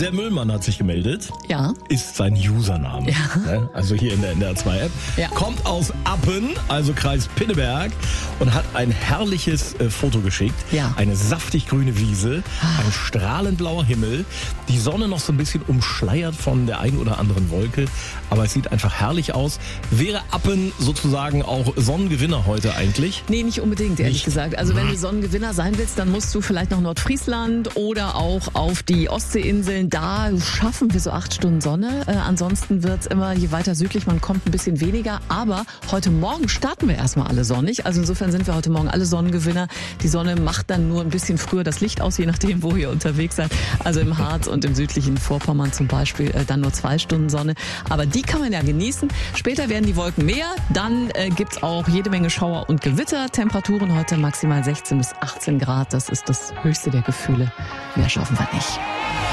Der Müllmann hat sich gemeldet. Ja. Ist sein Username. Ja. Also hier in der NDR2-App. Ja. Kommt aus Appen, also Kreis Pinneberg, und hat ein herrliches Foto geschickt. Ja. Eine saftig grüne Wiese, ein strahlend blauer Himmel, die Sonne noch so ein bisschen umschleiert von der einen oder anderen Wolke, aber es sieht einfach herrlich aus. Wäre Appen sozusagen auch Sonnengewinner heute eigentlich? Nee, nicht unbedingt, ehrlich Nicht? gesagt. Also wenn du Sonnengewinner sein willst, dann musst du vielleicht nach Nordfriesland oder auch auf die Ostseeinseln. Da schaffen wir so 8 Stunden Sonne. Ansonsten wird's immer, je weiter südlich man kommt, ein bisschen weniger. Aber heute Morgen starten wir erstmal alle sonnig. Also insofern sind wir heute Morgen alle Sonnengewinner. Die Sonne macht dann nur ein bisschen früher das Licht aus, je nachdem, wo ihr unterwegs seid. Also im Harz und im südlichen Vorpommern zum Beispiel dann nur 2 Stunden Sonne. Aber die kann man ja genießen. Später werden die Wolken mehr. Dann gibt's auch jede Menge Schauer und Gewitter. Temperaturen heute maximal 16 bis 18 Grad. Das ist das höchste der Gefühle. Mehr schaffen wir nicht.